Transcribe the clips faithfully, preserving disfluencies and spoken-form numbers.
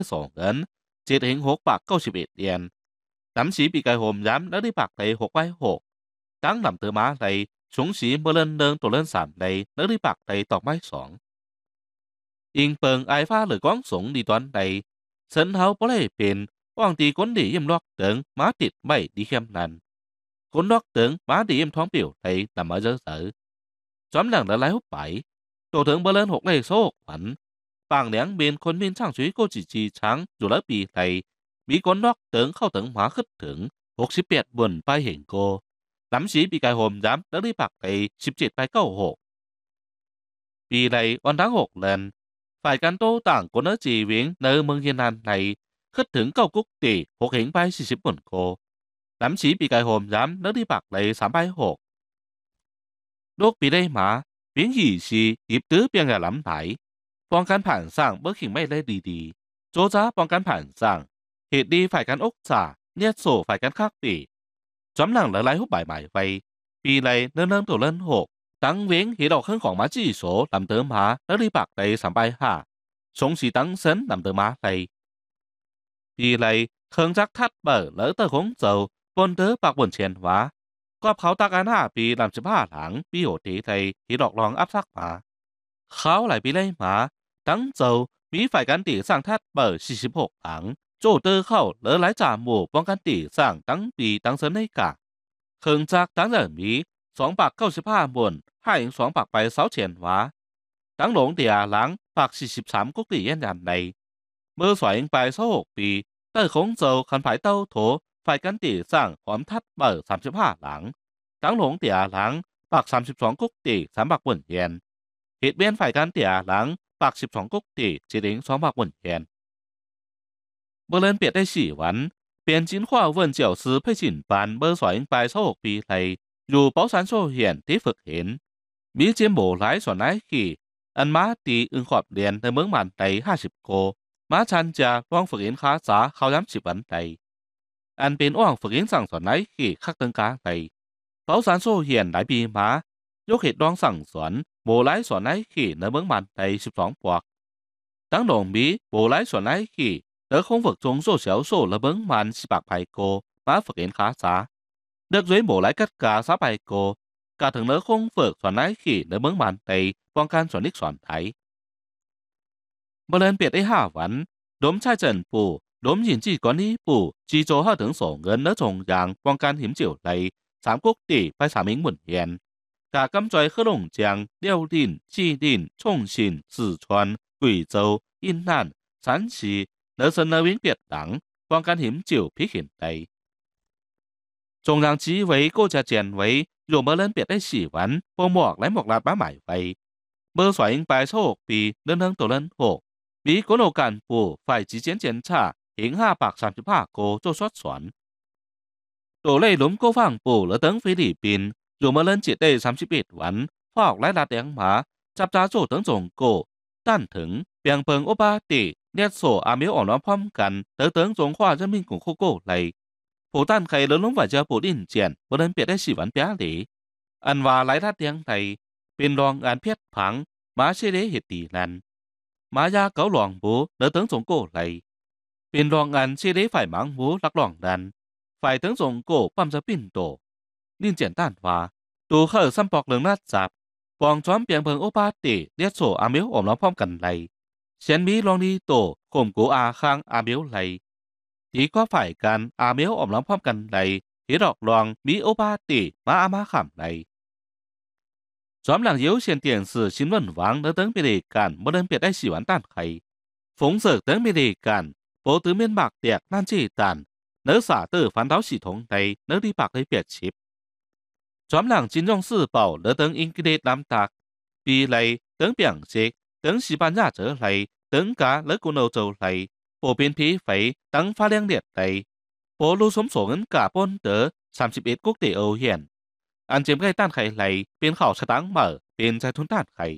สองเงินเจ็ดถึงหกปากเก้าสิบเอ็ดเหรียญน้ำสีปีไก่โฮมย้ำแล้วได้ปากในหกใบหกตั้งลำเตอมาในสงสีเมื่อเล่นเดิงตัวเล่นสามในแล้วได้ปากในตอกไม้สองอิงเปิงไอฟ้าหรือกว้างสงดีตอนในเส้นเท้าบ่ได้เป็นว่างตีก้นดีเยี่ยมลอกเติงม้าติดไม่ดีเข้มนันก้นลอกเติงม้าดีเยี่ยมท้องเปี่ยวในนำมาเจอเสือจอมหลังละลายหุบไปตัวถึงเบลเล่นหกในโซ่ขวัญปางเหลียงเบียนคนเบียนช่างชุยโกจิจีช้างอยู่แล้วปีในมีก้นลอกเติงเข้าถึงหมาขึ้นถึงหกสิบแปดบนไปเห็นโกน้ำสีปีกายโฮมย้ำแล้วได้ปักในสิบเจ็ดไปเก้าหกปีในวันทั้งหกเลนฝ่ายการโต้ต่างคนเนื้อจีเวียงในเมืองเยนนันในขึ้นถึงเก้ากุ๊กตีหกเห็นไปสี่สิบบนโกน้ำสีปีกายโฮมย้ำแล้วได้ปักในสามไปหกลูกปีได้หมาเบียงหยี่สีหยิบตื้อเปียงกับลำไหนป้องกันผ่านสั่งเมื่อขิงไม่ได้ดีๆโจจ้าป้องกันผ่านสั่งเหตุดีฝ่ายการอกจ่าเนี่ยโซ่ฝ่ายการคักปีจอมหลังหลายๆหุบใบใหม่ไปปีไรเนิ่มๆตัวเล่นหกตั้งเว้งเหตุออกเครื่องของมาจี้โสลำเติมหาแล้วรีปักในสามใบห้าสงสีตั้งเซนลำเติมมาไปปีไรเครื่องจักทัดเบอร์แล้วเตอร์ของเจ้าบนเตอปากบนเชียนหวาก็เขาตาการห้าปีลำสิบห้าหลังปีโอทีไทยที่ดอกรองอัพซักมาเขาหลายปีเลยมาตั้งเจ้ามีฝ่ายการตีสร้างทัดเบอร์สี่สิบหกหลังโจเตอร์เข้าเหลือหลายจ่าหมู่ป้องกันตีสร้างตั้งปีตั้งเซนในกะเครื่องจักตั้งเดิมมีสองปากเก้าสิบห้าบนห้าอิงสองปากไปเสาเฉียนหวาตั้งหลงเดียหลังปากสี่สิบสามกุกตียันยันในเมื่อสวยอิงไปเสาหกปีเตอร์ของเจ้าขันผายเต้าโถฝ่ายกันตีสร้างหอมทัดเบอร์สามสิบห้าหลังตั้งหลงเตียหลังปากสามสิบสองกุกตีสามปากบนเย็นเหตุเบี้ยนฝ่ายกันเตียหลังปากสิบสองกุกตีเจดิงสองปากบนเย็นเมื่อเล่นเปียดได้สี่วันเปลี่ยนจินข้าเวินเจียวซื้อเพื่อจินปันเมื่อสวยอิงไปเสาหกปีไทยอยู่เป้าสันโซเหียนที่ฝึกเห็นมีเจียมโบหลายส่วนไหนขี่อันมาตีอึงขอบเรียนในเมืองมันในห้าสิบโกมาชันจะว่างฝึกเห็นค้าสาเขาย้ำสิบวันในอันเป็นว่างฝึกเห็นสั่งสอนไหนขี่คักตึงกาในเป้าสันโซเหียนหลายปีมายกเหตุรองสั่งสอนโบหลายส่วนไหนขี่ในเมืองมันในสิบสองปวกตั้งหลงมีโบหลายส่วนไหนขี่เดอคงฝึกจงโซ่เฉียวโซ่และเมืองมันสิบปากไผ่โกมาฝึกเห็นค้าสาเด็กด้วยโบหลายกัดกาสาไผ่โกกาถึงเนื้อคงฝึกส่วนไหนขี่ในเมืองมันในป้องกันส่วนนิกส่วนไทยเมื่อเล่นเปียดได้ห้าวันดมชายเจินปู่ดมหยินจีก่อนนี้ปู่จีโจห้าถึงสองเงินเนื้อจงยางป้องกันหิมเจียวไหลสามกุ๊กตีไปสามมิงหมุนเย็นกากำจอยเครื่องลงจางเลี้ยวดินจีดินช่งชินสื่อชวนกุยโจวอินนันสันชีเนื้อเสนอวิ่งเปียดหลังป้องกันหิมเจียวพิขินไตจงยางจีไว้ก็จะเจียนไว้รวมเมื่อเล่นเปียดได้สี่วันพวกหมวกและหมวกลาดบ้าใหม่ไปเมื่อสวยอิงไปโชคปีเดินทางตัวเล่นหกมีกโนการปู่ฝ่ายจีเจียนเจียนชาหิงห้าปากสามสิบห้าโกโจชดสวนตัวเล่หลุมก็ฟังปู่และตั้งฟิลิปปินส์รวมเมื่อเล่นเจ็ดได้สามสิบเอ็ดวันฟอกและลาดแดงหมาจับจ้าโจตั้งจงโกตั้นถึงเปียงเปิงโอบาติเนียโซอามิวอ่อนน้อมพร้อมกันเต๋อเติงจงขว้าจะมิงกุ่งโคโก้ไหลผู้ตั้นใครเลื่อนล้มฝ่ายเจ้าปู่ดินเจียนเมื่อเล่นเปียดได้สี่วันเปียหลีอันว่าไหลลาดแดงไทยเป็นรองงานเพียรผังมาเชเดเหตุตีนันมายาเกาหลวงบูเนอเติงสงโก้ไหลเป็นรองงานเชเดฝ่ายหมังบูลักหลองดันฝ่ายเติงสงโก้ปั๊มจะปิ้นโตนิ่นเจียนต้านว่าตูเข้าซ้ำปอกเหลืองนัดจับปองจอมเปียงเพิงโอปาติเลียดโซอาเมียวอมล้อมพร้อมกันไหลเชียนมีรองดีโตข่มกูอาค้างอาเมียวไหลทีก็ฝ่ายกันอาเมียวอมล้อมพร้อมกันไหลเฮดอกรองมีโอปาติมาอามาขำไหลจอมหลัง有线电视新闻网的等别的干，没人别ได้喜欢蛋开。风色等别的干，波对面白碟นั่นจีตันเนื้อสาเตอร์ฟันเท้าสีทงในเนื้อดีปากในเปียดชิบจอมหลังจินยงซื่อเป่าเนื้อ等英格兰น้ำตักปีไหล等เปียงเจก等西班牙เจอไหล等กาเนื้อกุนเอาเจ้าไหลโปเป็นผีไฟ等ฟ้าเลี้ยงเลียดไหลโปรู้สมโสเงินกาปนเตอสามสิบเอ็ดกุ๊กเตอเฮียนอันเจมใกล้ต้านไข่ไหลเป็นข่าวสตังเหม่อเป็นใจทุนต้านไข่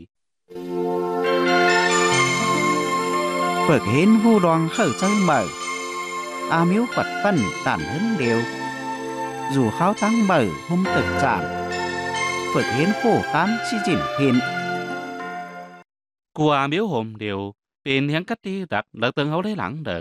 ฝึกเห็นหูรองเข้าใจเหม่ออามิวปัดปั้นต่านเหินเดียวอยู่เขาตั้งเหม่อหุ่มตึกจานฝึกเห็นโคคามชิจินเห็นกัวมิวโฮมเดียวเป็นยังกัดดีรักเลิกเติงเขาได้หลังเด้อ